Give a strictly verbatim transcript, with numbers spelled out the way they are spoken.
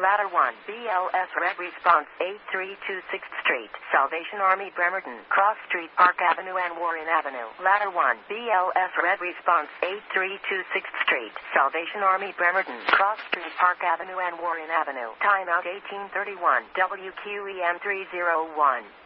Ladder one, B L S Red Response, eight three two sixth Street, Salvation Army, Bremerton, Cross Street, Park Avenue and Warren Avenue. Ladder one, B L S Red Response, eight three two sixth Street, Salvation Army, Bremerton, Cross Street, Park Avenue and Warren Avenue. Timeout eighteen thirty-one, W Q E M three oh one.